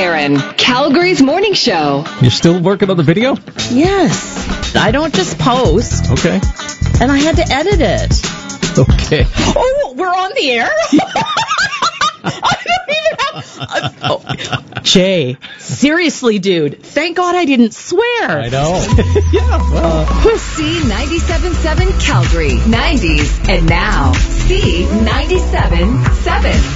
Karen, Calgary's morning show. You're still working on the video? Yes. I don't just post. Okay. And I had to edit it. Okay. Oh, we're on the air? I don't even have... Jay, seriously, dude. Thank God I didn't swear. I know. Yeah, well. C97.7 Calgary, 90s, and now C97.7.